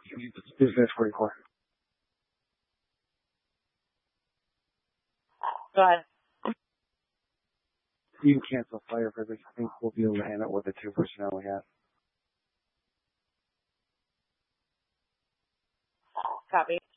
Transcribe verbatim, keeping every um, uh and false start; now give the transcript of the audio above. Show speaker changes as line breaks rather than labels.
Business forty-four.
Go ahead.
You can cancel fire purpose. I think we'll be able to handle it with the two personnel we have.
Copy.